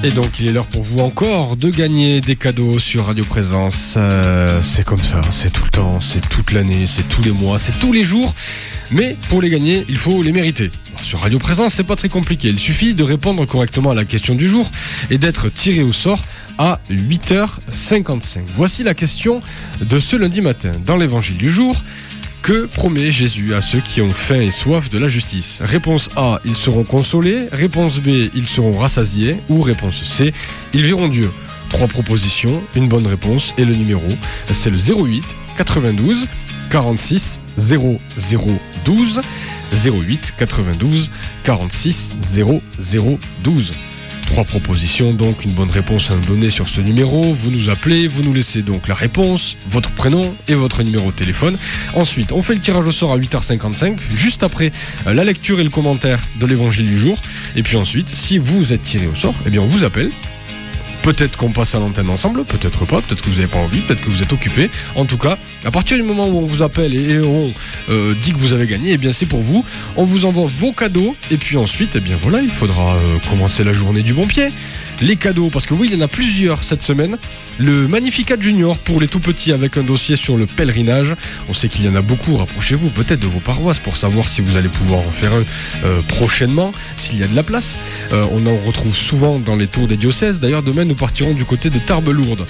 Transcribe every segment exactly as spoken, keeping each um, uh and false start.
Et donc il est l'heure pour vous encore de gagner des cadeaux sur Radio Présence. Euh, c'est comme ça, c'est tout le temps, c'est toute l'année, c'est tous les mois, c'est tous les jours. Mais pour les gagner, il faut les mériter. Sur Radio Présence, c'est pas très compliqué. Il suffit de répondre correctement à la question du jour et d'être tiré au sort à huit heures cinquante-cinq. Voici la question de ce lundi matin. Dans l'évangile du jour, que promet Jésus à ceux qui ont faim et soif de la justice? Réponse A, ils seront consolés. Réponse B, ils seront rassasiés. Ou réponse C, ils verront Dieu. Trois propositions, une bonne réponse et le numéro, c'est le zéro huit quatre-vingt-douze quarante-six zéro zéro douze. zéro huit quatre-vingt-douze quarante-six zéro zéro douze. Trois propositions, donc une bonne réponse à nous donner sur ce numéro. Vous nous appelez, vous nous laissez donc la réponse, votre prénom et votre numéro de téléphone. Ensuite, on fait le tirage au sort à huit heures cinquante-cinq, juste après la lecture et le commentaire de l'évangile du jour. Et puis ensuite, si vous êtes tiré au sort, eh bien on vous appelle. Peut-être qu'on passe à l'antenne ensemble, peut-être pas, peut-être que vous n'avez pas envie, peut-être que vous êtes occupé. En tout cas, à partir du moment où on vous appelle et on euh, dit que vous avez gagné, eh bien c'est pour vous. On vous envoie vos cadeaux et puis ensuite, eh bien voilà, il faudra euh, commencer la journée du bon pied. Les cadeaux, parce que oui, il y en a plusieurs cette semaine. Le Magnificat Junior pour les tout petits avec un dossier sur le pèlerinage. On sait qu'il y en a beaucoup. Rapprochez-vous peut-être de vos paroisses pour savoir si vous allez pouvoir en faire un euh, prochainement, s'il y a de la place. Euh, on en retrouve souvent dans les tours des diocèses. D'ailleurs, demain, nous partirons du côté de Tarbes-Lourdes.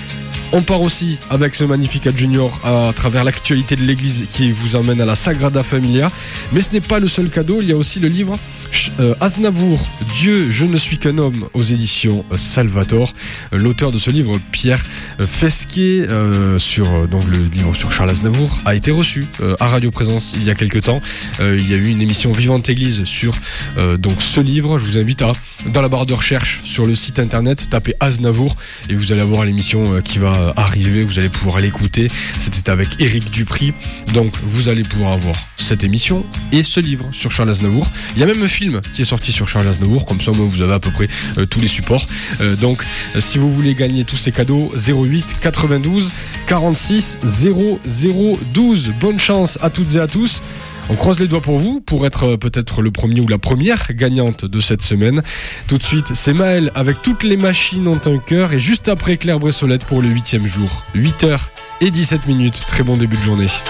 On part aussi avec ce Magnificat Junior à travers l'actualité de l'église qui vous emmène à la Sagrada Familia. Mais ce n'est pas le seul cadeau, il y a aussi le livre euh, Aznavour, Dieu, je ne suis qu'un homme, aux éditions euh, Salvator. Euh, l'auteur de ce livre, Pierre euh, Fesquier, euh, sur, euh, donc le livre sur Charles Aznavour, a été reçu euh, à Radio Présence il y a quelques temps. Euh, il y a eu une émission Vivante Église sur euh, donc ce livre. Je vous invite à, dans la barre de recherche sur le site internet, taper Aznavour et vous allez avoir l'émission euh, qui va arriver, vous allez pouvoir l'écouter. C'était avec Éric Dupri, donc vous allez pouvoir avoir cette émission et ce livre sur Charles Aznavour. Il y a même un film qui est sorti sur Charles Aznavour, comme ça moi, vous avez à peu près euh, tous les supports. Euh, donc euh, si vous voulez gagner tous ces cadeaux, zéro huit quatre-vingt-douze quarante-six zéro zéro douze. Bonne chance à toutes et à tous. On croise les doigts pour vous, pour être peut-être le premier ou la première gagnante de cette semaine. Tout de suite, c'est Maël avec Toutes les machines ont un cœur. Et juste après, Claire Bressolette pour le huitième jour. huit heures dix-sept minutes. Très bon début de journée.